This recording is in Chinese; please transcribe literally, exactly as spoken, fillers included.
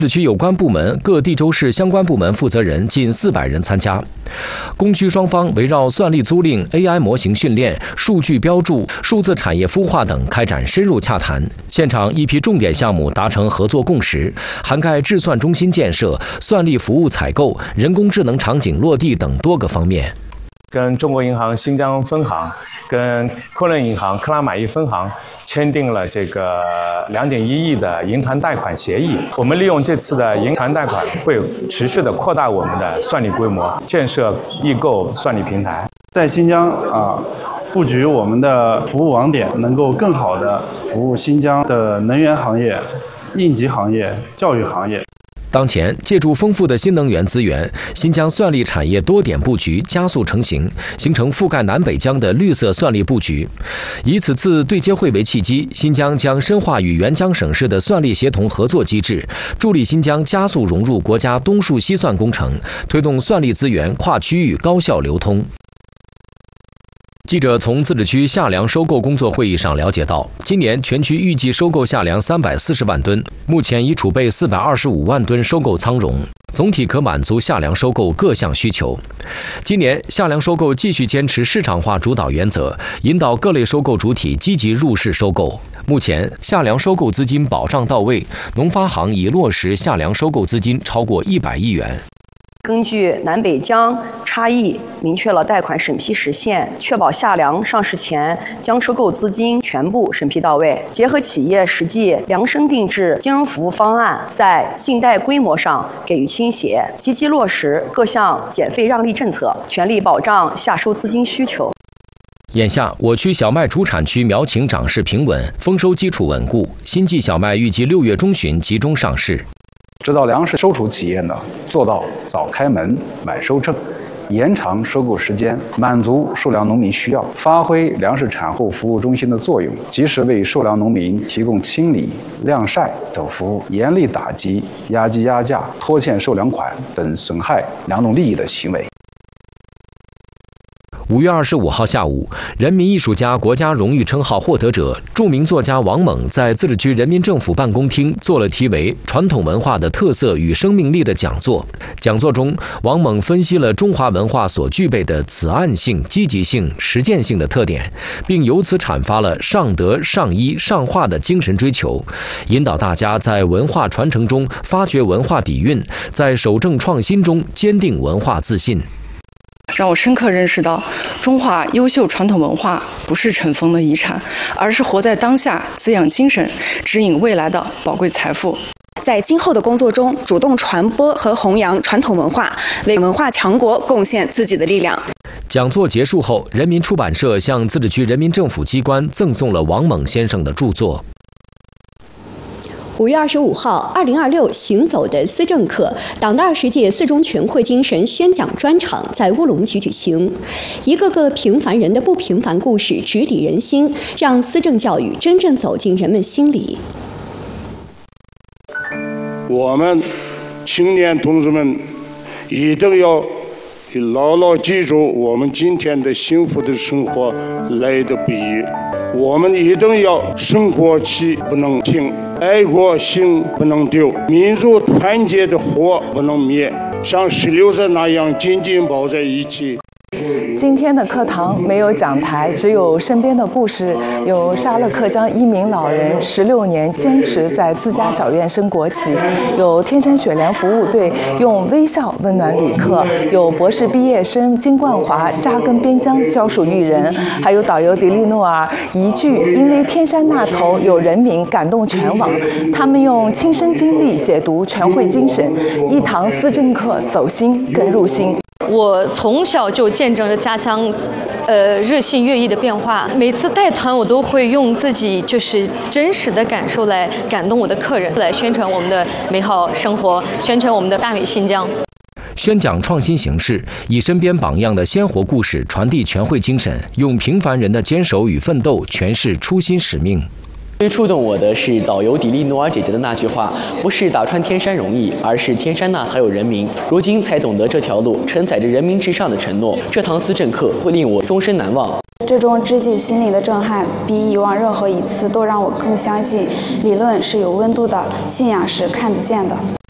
市区有关部门、各地州市相关部门负责人近四百人参加。供需双方围绕算力租赁、A I 模型训练、数据标注、数字产业孵化等开展深入洽谈。现场一批重点项目达成合作共识，涵盖智算中心建设、算力服务采购、人工智能场景落地等多个方面。 跟中国银行新疆分行、跟昆仑银行克拉玛依分行签订了这个两点一亿的银团贷款协议。我们利用这次的银团贷款，会持续的扩大我们的算力规模，建设易购算力平台。 在新疆啊，布局我们的服务网点，能够更好的服务新疆的能源行业、应急行业、教育行业。 当前，借助丰富的新能源资源，新疆算力产业多点布局加速成型，形成覆盖南北疆的绿色算力布局。以此次对接会为契机，新疆将深化与援疆省市的算力协同合作机制，助力新疆加速融入国家东数西算工程，推动算力资源跨区域高效流通。记者从自治区夏粮收购工作会议上了解到，今年全区预计收购夏粮三百四十万吨，目前已储备四百二十五万吨收购仓容，总体可满足夏粮收购各项需求。今年夏粮收购继续坚持市场化主导原则，引导各类收购主体积极入市收购。目前夏粮收购资金保障到位，农发行已落实夏粮收购资金超过一百亿元。 根据南北疆差异，明确了贷款审批时限，确保夏粮上市前将收购资金全部审批到位。结合企业实际量身定制金融服务方案，在信贷规模上给予倾斜，积极落实各项减费让利政策，全力保障夏收资金需求。 眼下，我区小麦主产区苗情涨势平稳，丰收基础稳固，新季小麦预计六月中旬集中上市。 指导粮食收储企业呢，做到早开门、晚收正，延长收购时间，满足受粮农民需要，发挥粮食产后服务中心的作用，及时为受粮农民提供清理、晾晒等服务，严厉打击压机压价、拖欠受粮款等损害粮农利益的行为。 五月二十五号下午，人民艺术家国家荣誉称号获得者、著名作家王蒙在自治区人民政府办公厅做了题为《传统文化的特色与生命力》的讲座。讲座中，王蒙分析了中华文化所具备的此岸性、积极性、实践性的特点，并由此阐发了上德、上医、上化的精神追求，引导大家在文化传承中发掘文化底蕴，在守正创新中坚定文化自信。 让我深刻认识到，中华优秀传统文化不是尘封的遗产，而是活在当下、滋养精神、指引未来的宝贵财富。 在今后的工作中，主动传播和弘扬传统文化，为文化强国贡献自己的力量。 讲座结束后，人民出版社向自治区人民政府机关赠送了王蒙先生的著作。 五月二十五号，二零二六行走的思政课党的二十届四中全会精神宣讲专场在乌鲁木齐举行，一个个平凡人的不平凡故事直抵人心，让思政教育真正走进人们心里。 我们青年同志们一定要牢牢记住，我们今天的幸福的生活来得不易。我们一定要生活气不能停，爱国心不能丢，民族团结的火不能灭，像石榴子那样紧紧抱在一起。 今天的课堂没有讲台，只有身边的故事。有沙勒克江一名老人十六年坚持在自家小院升国旗，有天山雪莲服务队用微笑温暖旅客，有博士毕业生金冠华扎根边疆教书育人，还有导游迪利诺尔一句因为天山那头有人民感动全网。他们用亲身经历解读全会精神，一堂思政课走心更入心。 我从小就见证着家乡，呃，日新月异的变化。每次带团，我都会用自己就是真实的感受来感动我的客人，来宣传我们的美好生活，宣传我们的大美新疆。 宣讲创新形式，以身边榜样的鲜活故事传递全会精神，用平凡人的坚守与奋斗诠释初心使命。 最触动我的是导游迪丽诺尔姐姐的那句话：不是打穿天山容易，而是天山那还有人民。如今才懂得这条路承载着人民至上的承诺，这堂思政课会令我终身难忘。 这种直击心灵的震撼，比以往任何一次都让我更相信，理论是有温度的，信仰是看得见的。